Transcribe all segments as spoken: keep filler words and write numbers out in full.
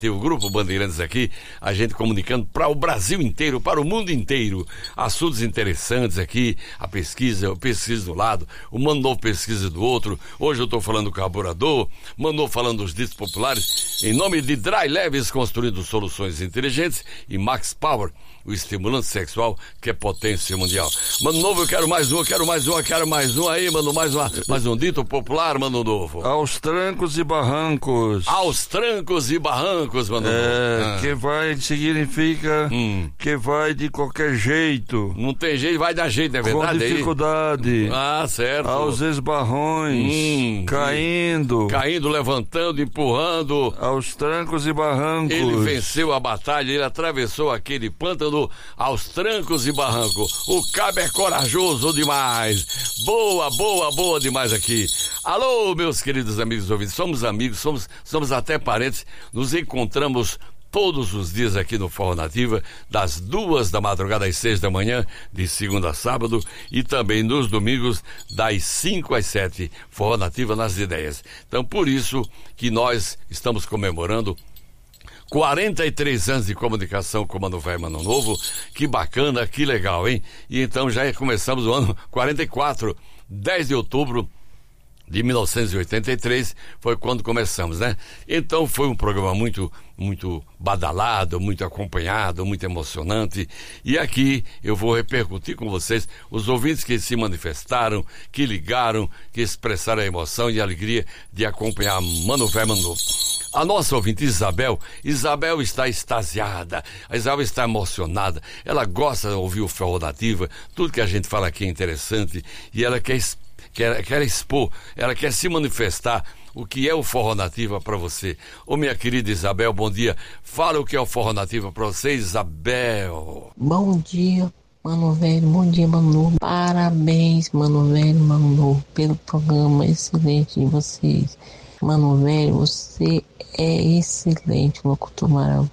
Tem o Grupo Bandeirantes aqui, a gente comunicando para o Brasil inteiro, para o mundo inteiro. Assuntos interessantes aqui, a pesquisa, a pesquisa do lado, o Mano Novo pesquisa do outro. Hoje eu estou falando do carburador, Mano Novo falando dos ditos populares. Em nome de Dry Leves, construindo soluções inteligentes, e Max Power, o estimulante sexual que é potência mundial. Mano Novo, eu quero mais um, eu quero mais um, eu quero mais um aí, mano, mais, uma, mais um dito popular, Mano Novo. Aos trancos e barrancos. Aos trancos e barrancos, Mano Novo. É, ah. que vai significa hum. que vai de qualquer jeito. Não tem jeito, vai dar jeito, é verdade? Com dificuldade. Aí? Ah, certo. Aos esbarrões, hum, caindo. Caindo, levantando, empurrando. Aos trancos e barrancos. Ele venceu a batalha, ele atravessou aquele pântano aos trancos e barrancos. O cabo é corajoso demais. Boa, boa, boa demais aqui. Alô, meus queridos amigos ouvintes. Somos amigos, somos, somos até parentes. Nos encontramos todos os dias aqui no Forró Nativa, das duas da madrugada às seis da manhã, de segunda a sábado, e também nos domingos, das cinco às sete, Forró Nativa nas ideias. Então, por isso que nós estamos comemorando quarenta e três anos de comunicação com o Mano Velho, Mano Novo. Que bacana, que legal, hein? E então já começamos o ano quarenta e quatro, dez de outubro de mil novecentos e oitenta e três, foi quando começamos, né? Então foi um programa muito, muito badalado, muito acompanhado, muito emocionante. E aqui eu vou repercutir com vocês os ouvintes que se manifestaram, que ligaram, que expressaram a emoção e a alegria de acompanhar Mano Velho, Mano Novo. A nossa ouvinte Isabel, Isabel está extasiada, a Isabel está emocionada, ela gosta de ouvir o Forró Nativa, tudo que a gente fala aqui é interessante, e ela quer, quer, quer expor, ela quer se manifestar o que é o Forró Nativa para você. Ô minha querida Isabel, bom dia, fala o que é o Forró Nativa para você, Isabel. Bom dia, Mano Velho, bom dia, Mano Novo. Parabéns, Mano Velho, Mano Novo, pelo programa excelente de vocês. Mano Velho, você é excelente, locutor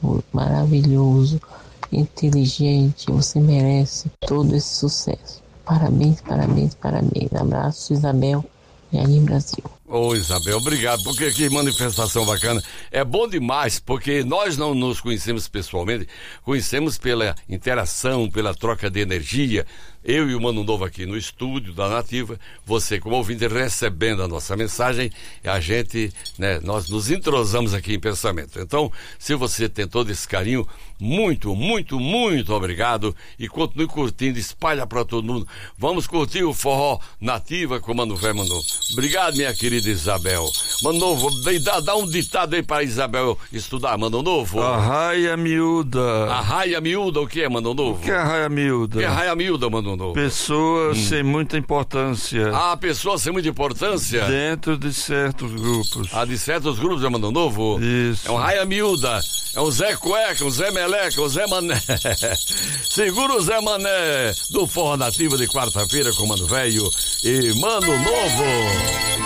maravilhoso, inteligente, você merece todo esse sucesso. Parabéns, parabéns, parabéns. Abraço, Isabel, Jardim Brasil. Ô Isabel, obrigado, porque que manifestação bacana. É bom demais, porque nós não nos conhecemos pessoalmente, conhecemos pela interação, pela troca de energia. Eu e o Mano Novo aqui no estúdio da Nativa, você como ouvinte recebendo a nossa mensagem, a gente, né, nós nos entrosamos aqui em pensamento. Então, se você tem todo esse carinho, muito, muito, muito obrigado, e continue curtindo, espalha para todo mundo. Vamos curtir o Forró Nativa com o Mano Velho, Mano Novo. Obrigado, minha querida Isabel. Mano Novo, dá, dá um ditado aí para Isabel estudar, Mano Novo. Arraia miúda. Arraia miúda, o que é, Mano Novo? O que é arraia miúda? O que é arraia miúda, Mano Novo? Pessoa hum. sem muita importância. Ah, pessoa sem muita importância? Dentro de certos grupos. Ah, de certos grupos, é Mano Novo? Isso. É um raia miúda, é um Zé Cueca, um Zé Meleca, um Zé Mané. Segura o Zé Mané do Forró Nativa de quarta-feira com Mano Velho e Mano Novo.